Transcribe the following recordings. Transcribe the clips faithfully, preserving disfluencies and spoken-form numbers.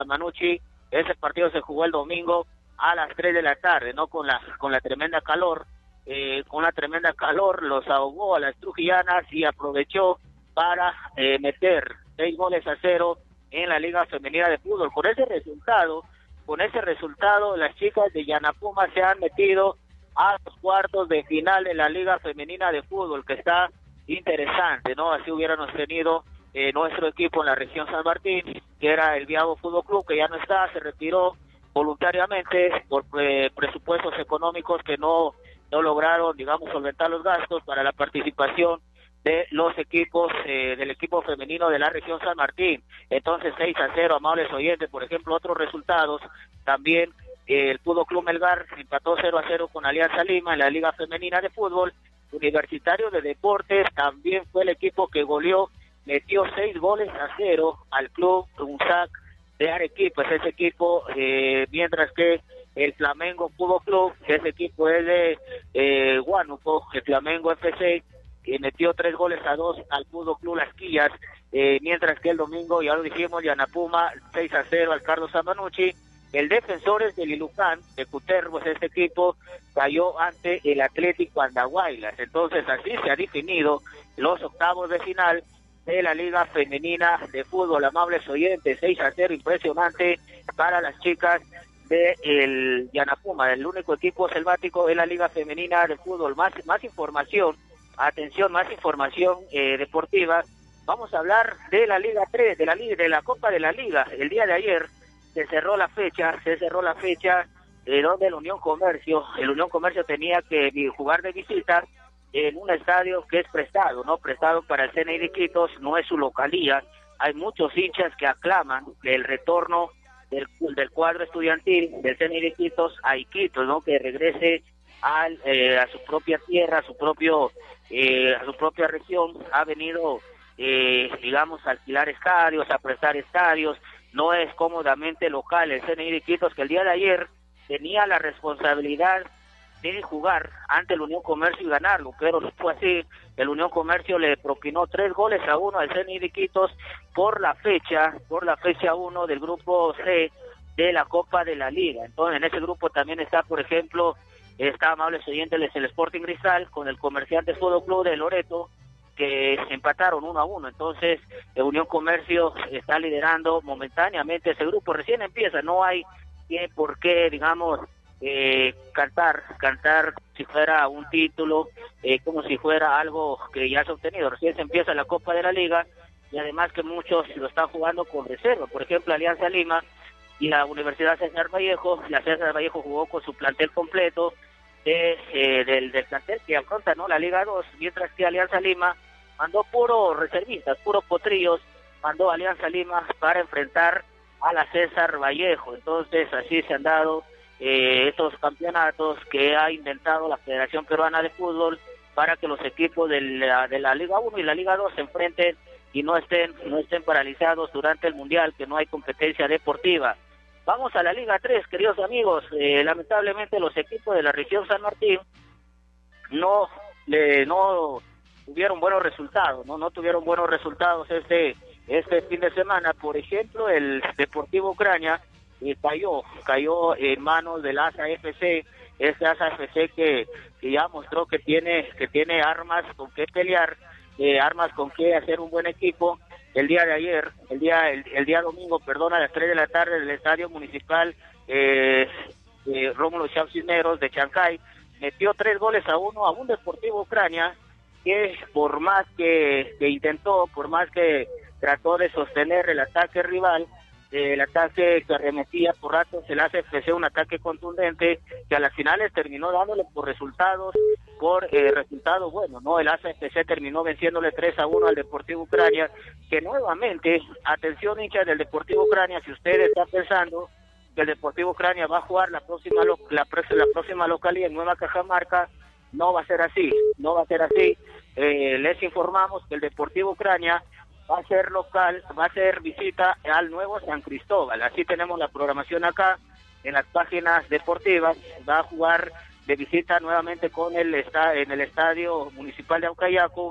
Manucci. Ese partido se jugó el domingo a las tres de la tarde, ¿no? Con la con la tremenda calor, eh, con la tremenda calor los ahogó a las trujillanas y aprovechó para eh, meter seis goles a cero en la Liga Femenina de Fútbol. Con ese resultado, con ese resultado, las chicas de Yanapuma se han metido a los cuartos de final de la Liga Femenina de Fútbol, que está interesante, ¿no? Así hubiéramos tenido eh, nuestro equipo en la región San Martín, que era el Viabo Fútbol Club, que ya no está, se retiró voluntariamente por eh, presupuestos económicos que no, no lograron, digamos, solventar los gastos para la participación de los equipos, eh, del equipo femenino de la región San Martín. Entonces seis a cero, amables oyentes. Por ejemplo, otros resultados también, eh, el Fútbol Club Melgar empató cero a cero con Alianza Lima en la Liga Femenina de Fútbol. Universitario de Deportes también fue el equipo que goleó, metió seis goles a cero al club UNSAC de Arequipa. Es ese equipo, eh, mientras que el Flamengo Fútbol Club, que ese equipo es de eh, Huánuco, el Flamengo F C, que metió tres goles a dos al Fútbol Club Las Quillas, eh, mientras que el domingo, ya lo dijimos, Yanapuma seis a cero al Carlos Samanucci. El Defensores del Ilucán, de Cutervo, este equipo cayó ante el Atlético Andahuaylas. Entonces así se ha definido los octavos de final de la Liga Femenina de Fútbol, amables oyentes. Seis a cero, impresionante para las chicas de el Yanapuma, el único equipo selvático en la Liga Femenina de Fútbol. Más, más información, atención, más información eh, deportiva. Vamos a hablar de la Liga tres, de la Liga, de la Copa de la Liga. El día de ayer se cerró la fecha, se cerró la fecha eh, donde el Unión Comercio, el Unión Comercio tenía que jugar de visita en un estadio que es prestado, ¿no? Prestado para el C N I de Iquitos, no es su localía. Hay muchos hinchas que aclaman el retorno del, del cuadro estudiantil del C N I de Iquitos a Iquitos, ¿no? Que regrese al, eh, a su propia tierra, a su propio, eh, a su propia región. Ha venido, eh, digamos, a alquilar estadios, a prestar estadios. No es cómodamente local el C N I de Iquitos, que el día de ayer tenía la responsabilidad de jugar ante el Unión Comercio y ganarlo, pero no fue así. El Unión Comercio le propinó tres goles a uno al C N I de Iquitos por la fecha, por la fecha uno del grupo C de la Copa de la Liga. Entonces en ese grupo también está, por ejemplo, está, amables oyentes, el Sporting Cristal con el Comerciantes Fútbol Club de Loreto, que empataron uno a uno. Entonces el Unión Comercio está liderando momentáneamente ese grupo. Recién empieza, no hay eh, por qué, digamos, eh, cantar, cantar si fuera un título, eh, como si fuera algo que ya se ha obtenido. Recién se empieza la Copa de la Liga y además que muchos lo están jugando con reserva. Por ejemplo, Alianza Lima y la Universidad César Vallejo. La César Vallejo jugó con su plantel completo de, eh, del, del plantel que afronta, ¿no?, la Liga dos, mientras que Alianza Lima mandó puro reservistas, puros potrillos, mandó a Alianza Lima para enfrentar a la César Vallejo. Entonces así se han dado eh, estos campeonatos que ha inventado la Federación Peruana de Fútbol para que los equipos de la, de la Liga uno y la Liga dos se enfrenten y no estén, no estén paralizados durante el Mundial, que no hay competencia deportiva. Vamos a la Liga tres, queridos amigos. Eh, lamentablemente los equipos de la región San Martín no, eh, no tuvieron buenos resultados, no, no tuvieron buenos resultados este, este fin de semana. Por ejemplo, el Deportivo Ucrania eh, cayó, cayó en manos del A S A F C, este A S A F C que, que ya mostró que tiene, que tiene armas con qué pelear, eh, armas con qué hacer un buen equipo. El día de ayer, el día el, el día domingo, perdón, a las tres de la tarde del Estadio Municipal eh, eh, Rómulo Chávez Cisneros de Chancay, metió tres goles a uno a un Deportivo Ucrania que por más que, que intentó, por más que trató de sostener el ataque rival, eh, el ataque que arremetía por ratos, el A S A F C, un ataque contundente que a las finales terminó dándole por resultados, por eh, resultados buenos, ¿no? El A S A F C terminó venciéndole tres a uno al Deportivo Ucrania, que nuevamente, atención hinchas del Deportivo Ucrania, si usted está pensando que el Deportivo Ucrania va a jugar la próxima lo, la, la próxima localidad en Nueva Cajamarca, no va a ser así, no va a ser así. Eh, les informamos que el Deportivo Ucrania va a ser local, va a ser visita al nuevo San Cristóbal. Así tenemos la programación acá en las páginas deportivas. Va a jugar de visita nuevamente con el esta, en el Estadio Municipal de Aucayacu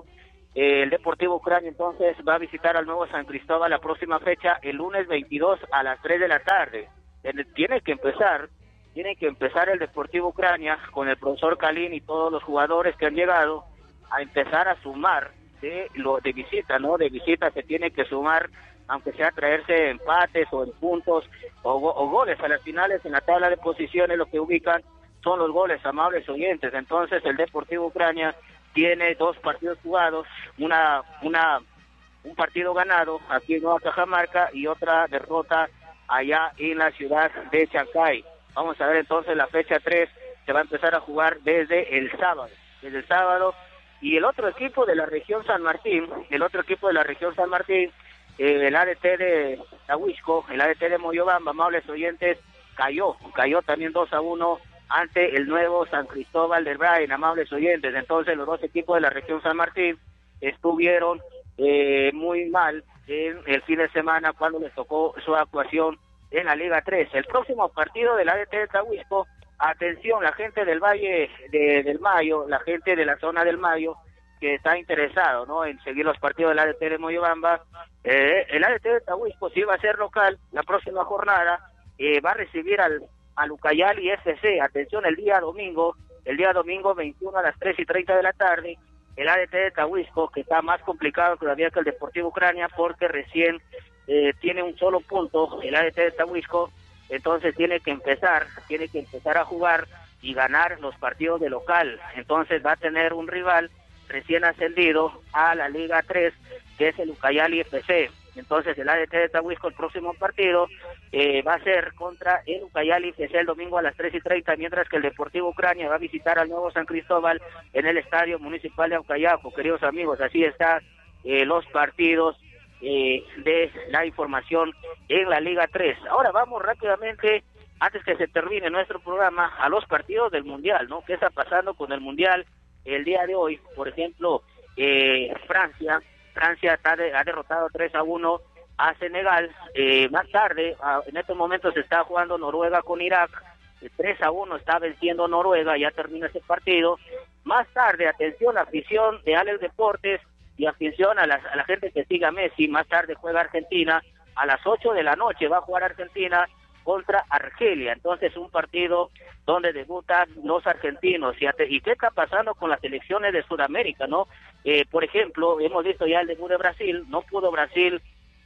Eh, el Deportivo Ucrania entonces va a visitar al nuevo San Cristóbal la próxima fecha, el lunes veintidós a las tres de la tarde. Tiene que empezar, tiene que empezar el Deportivo Ucrania con el profesor Kalin y todos los jugadores que han llegado a empezar a sumar de lo de visita, ¿no? De visita se tiene que sumar, aunque sea traerse empates o en puntos o, o goles a las finales en la tabla de posiciones. Lo que ubican son los goles, amables oyentes. Entonces el Deportivo Ucrania tiene dos partidos jugados, una una un partido ganado aquí en Nueva Cajamarca y otra derrota allá en la ciudad de Chancay. Vamos a ver entonces la fecha tres, se va a empezar a jugar desde el sábado, desde el sábado, y el otro equipo de la región San Martín, el otro equipo de la región San Martín, eh, el A D T de Tahuixco, el A D T de Moyobamba, amables oyentes, cayó, cayó también dos a uno ante el nuevo San Cristóbal del Brain, amables oyentes. Entonces los dos equipos de la región San Martín estuvieron eh, muy mal en el fin de semana cuando les tocó su actuación en la Liga tres. El próximo partido del A D T de Tahuixco, atención, la gente del Valle de, del Mayo, la gente de la zona del Mayo que está interesado, ¿no?, en seguir los partidos del A D T de Moyobamba, eh, el A D T de Tahuixco sí va a ser local la próxima jornada, eh, va a recibir al al Ucayali F C, atención, el día domingo, el día domingo veintiuno a las tres y treinta de la tarde, el A D T de Tahuixco, que está más complicado todavía que el Deportivo Ucrania, porque recién eh, tiene un solo punto, el A D T de Tahuixco, entonces tiene que empezar, tiene que empezar a jugar y ganar los partidos de local, entonces va a tener un rival recién ascendido a la Liga tres, que es el Ucayali F C. Entonces el A D T de Tahuixco, el próximo partido eh, va a ser contra el Ucayali F C el domingo a las tres y treinta, mientras que el Deportivo Ucrania va a visitar al nuevo San Cristóbal en el Estadio Municipal de Aucayaco. Queridos amigos, así están eh, los partidos eh, de la información en la Liga tres. Ahora vamos rápidamente, antes que se termine nuestro programa, a los partidos del Mundial, ¿no? ¿Qué está pasando con el Mundial el día de hoy? Por ejemplo, eh, Francia Francia está de, ha derrotado tres a uno a Senegal. Eh, más tarde, a, en estos momentos se está jugando Noruega con Irak, tres a uno está venciendo Noruega, ya termina ese partido. Más tarde, atención, afición de Alex Deportes y afición a la, a la gente que siga a Messi, más tarde juega Argentina, a las ocho de la noche va a jugar Argentina contra Argelia. Entonces un partido donde debutan los argentinos. ¿Y, y qué está pasando con las selecciones de Sudamérica, no? Eh, por ejemplo, hemos visto ya el debut de Brasil, no pudo Brasil,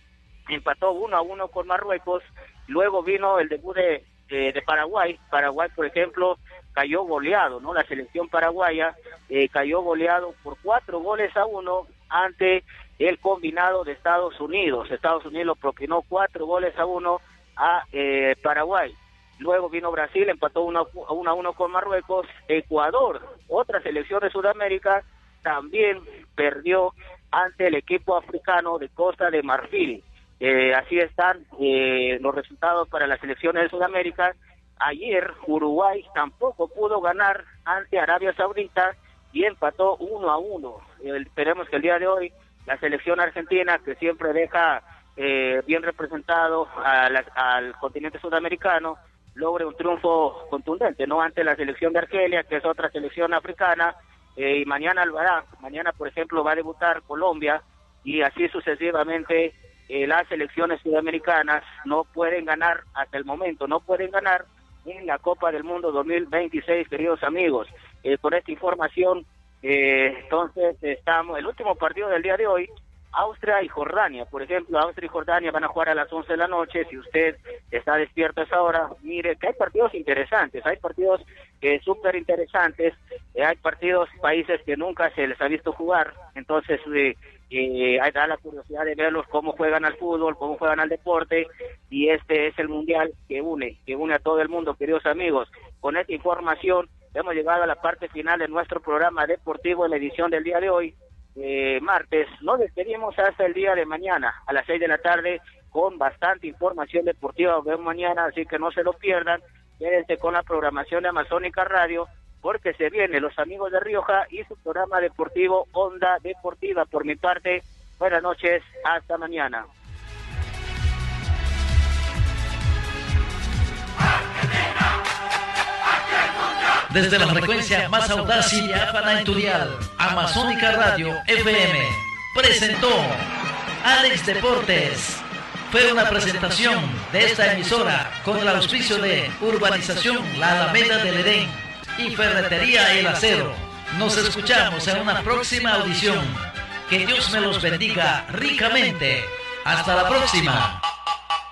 empató uno a uno con Marruecos. Luego vino el debut de, de, de Paraguay. Paraguay, por ejemplo, cayó goleado, ¿no? La selección paraguaya eh, cayó goleado por cuatro goles a uno ante el combinado de Estados Unidos. Estados Unidos lo propinó cuatro goles a uno a eh, Paraguay. Luego vino Brasil, empató uno a uno con Marruecos. Ecuador, otra selección de Sudamérica, también perdió ante el equipo africano de Costa de Marfil. Eh, así están eh, los resultados para las selecciones de Sudamérica. Ayer Uruguay tampoco pudo ganar ante Arabia Saudita y empató uno a uno. Eh, esperemos que el día de hoy la selección argentina, que siempre deja eh, bien representado a la, al continente sudamericano, logre un triunfo contundente, no ante la selección de Argelia, que es otra selección africana. Eh, y mañana lo hará, mañana por ejemplo va a debutar Colombia, y así sucesivamente. Eh, las selecciones sudamericanas no pueden ganar hasta el momento, no pueden ganar en la Copa del Mundo dos mil veintiséis, queridos amigos. Eh, con esta información, eh, entonces estamos, el último partido del día de hoy, Austria y Jordania, por ejemplo, Austria y Jordania van a jugar a las once de la noche. Si usted está despierto a esa hora, mire que hay partidos interesantes, hay partidos eh, súper interesantes, eh, hay partidos, países que nunca se les ha visto jugar, entonces eh, eh, hay da la curiosidad de verlos cómo juegan al fútbol, cómo juegan al deporte, y este es el mundial que une, que une a todo el mundo, queridos amigos. Con esta información hemos llegado a la parte final de nuestro programa deportivo en la edición del día de hoy. Eh, martes, nos despedimos hasta el día de mañana a las seis de la tarde con bastante información deportiva. Nos vemos mañana, así que no se lo pierdan. Quédense con la programación de Amazónica Radio, porque se vienen los amigos de Rioja y su programa deportivo Onda Deportiva. Por mi parte, buenas noches, hasta mañana. Desde la frecuencia más audaz y diáfana en tu dial, Amazónica Radio F M presentó Alex Deportes. Fue una presentación de esta emisora con el auspicio de Urbanización La Alameda del Edén y Ferretería El Acero. Nos escuchamos en una próxima audición. Que Dios me los bendiga ricamente. Hasta la próxima.